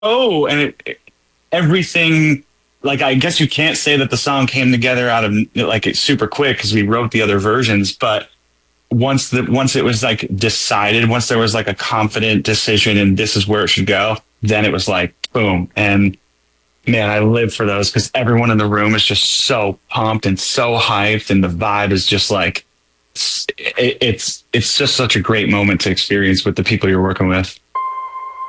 oh, and everything, like, I guess you can't say that the song came together out of like it's super quick because we wrote the other versions, but once it was like decided, once there was like a confident decision and this is where it should go, then it was like boom. And man, I live for those because everyone in the room is just so pumped and so hyped, and the vibe is just like it's just such a great moment to experience with the people you're working with.